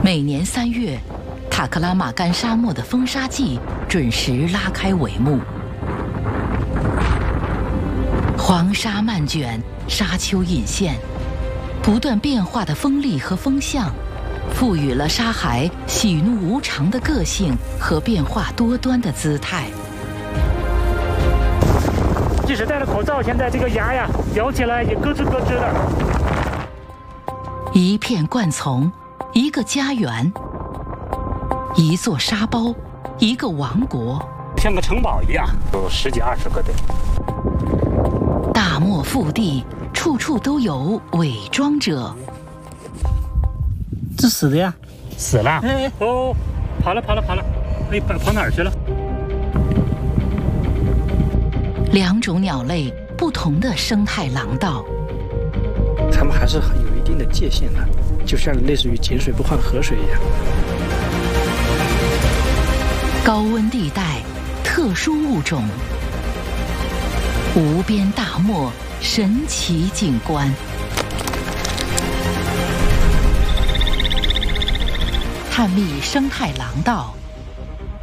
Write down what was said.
每年3月，塔克拉玛干沙漠的风沙季准时拉开帷幕。黄沙漫卷，沙丘隐现，不断变化的风力和风向，赋予了沙海喜怒无常的个性和变化多端的姿态。 即使戴了口罩，现在这个牙呀咬起来也咯吱咯吱的。 一片灌丛，一个家园，一座沙包，一个王国， 像个城堡一样，有10几20个的。 大漠腹地，处处都有伪装者。 这死的呀？ 死了。哎哦，跑了。哎，跑哪儿去了 2种鸟类，不同的生态廊道。 它们还是有一定的界限的，就像类似于井水不犯河水一样。 高温地带，特殊物种，无边大漠，神奇景观。探秘生态廊道。